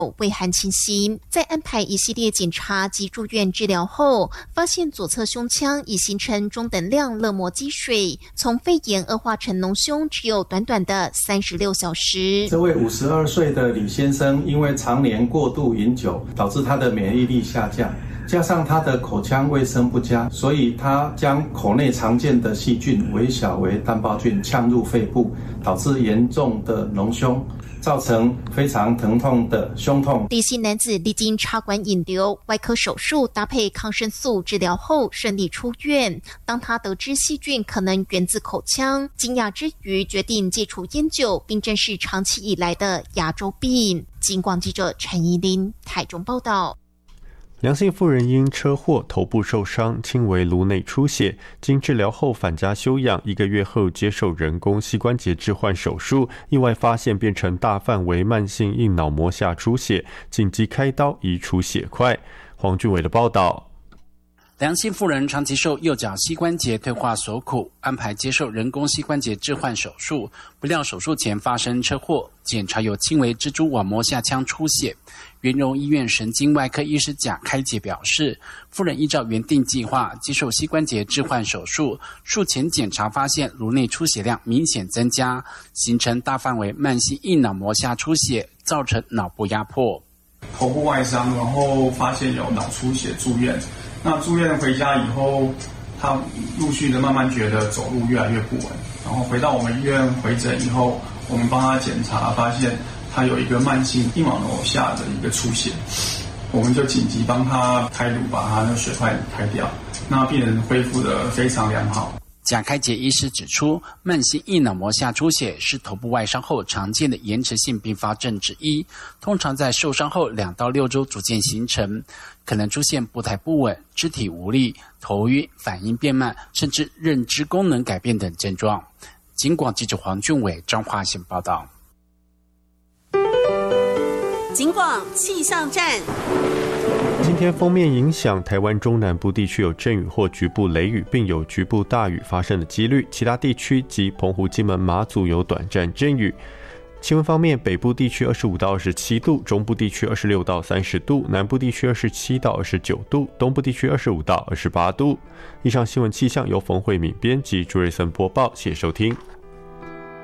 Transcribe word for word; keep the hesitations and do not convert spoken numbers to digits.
畏寒侵袭，在安排一系列检查及住院治疗后，发现左侧胸腔已形成中等量肋膜积水，从肺炎恶化成脓胸只有短短的三十六小时。 这位五十二岁的李先生，因为常年过度饮酒，导致他的免疫力下降，加上他的口腔卫生不佳，所以他将口内常见的细菌微小微单胞菌呛入肺部，导致严重的脓胸，造成非常疼痛的胸痛。 李姓男子历经插管引流、外科手术搭配抗生素治疗后顺利出院。当他得知细菌可能源自口腔，惊讶之余决定戒除烟酒，并正视长期以来的牙周病。警广记者陈怡琳台中报道。 梁姓妇人因车祸头部受伤，轻微颅内出血，经治疗后返家休养，一个月后接受人工膝关节置换手术，意外发现变成大范围慢性硬脑膜下出血，紧急开刀移除血块。黄俊伟的报道。 梁姓妇人长期受右脚膝关节退化所苦，安排接受人工膝关节置换手术，不料手术前发生车祸，检查有轻微蜘蛛网膜下腔出血。元荣医院神经外科医师贾开杰表示，妇人依照原定计划接受膝关节置换手术，术前检查发现颅内出血量明显增加，形成大范围慢性硬脑膜下出血，造成脑部压迫。 头部外伤，然后发现有脑出血，住院。那住院回家以后，他陆续的慢慢觉得走路越来越不稳，然后回到我们医院回诊以后，我们帮他检查，发现他有一个慢性硬脑膜下的一个出血，我们就紧急帮他开颅，把他的血块开掉。那病人恢复得非常良好。 贾开杰医师指出，慢性硬脑膜下出血是头部外伤后常见的延迟性并发症之一，通常在受伤后两到六周逐渐形成，可能出现步态不稳、肢体无力、头晕、反应变慢，甚至认知功能改变等症状。警广记者黄俊伟彰化县报道。 警广气象站。 今天锋面影响台湾中南部地区有阵雨或局部雷雨，并有局部大雨发生的几率，其他地区及澎湖、金门、马祖有短暂阵雨。气温方面，北部地区二十五到二十七度，中部地区二十六到三十度，南部地区二十七到二十九度，东部地区二十五到二十八度。以上新闻气象由冯慧敏编辑，朱瑞森播报，谢谢收听。